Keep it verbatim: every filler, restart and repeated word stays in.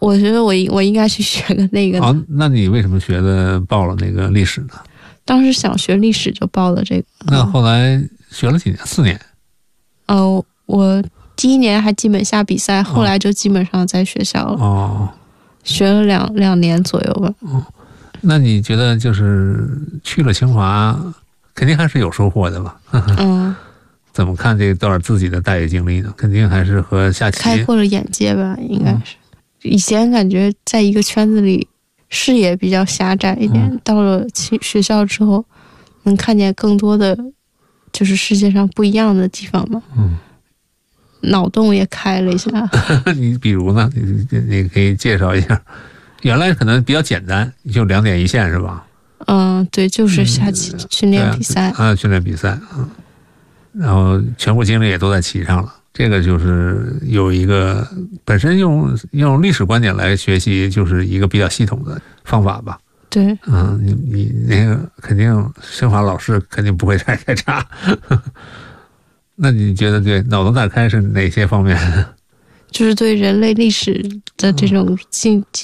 我觉得我我应该去学个那个。 哦，那你为什么学的报了那个历史呢？ 当时想学历史就报了这个。 那后来学了几年？四年。 呃，我第一年还基本下比赛，后来就基本上在学校了。 哦， 学了两两年左右吧。 哦，那你觉得就是去了清华，肯定还是有收获的吧？ 嗯。 怎么看这段自己的大学经历呢？肯定还是和下棋开阔了眼界吧，应该是。嗯、以前感觉在一个圈子里视野比较狭窄一点，嗯、到了学校之后，能看见更多的就是世界上不一样的地方嘛。 嗯， 脑洞也开了一下。 你比如呢？你你可以介绍一下。原来可能比较简单，就两点一线是吧？ 嗯，对，就是下棋训练比赛、 嗯、啊，训练比赛，嗯。然后全部精力也都在棋上了，这个就是有一个本身用用历史观点来学习，就是一个比较系统的方法吧。 对， 嗯，你你那个肯定清华老师肯定不会太太差。那你觉得对脑洞大开是哪些方面？ 就是对人类历史的这种进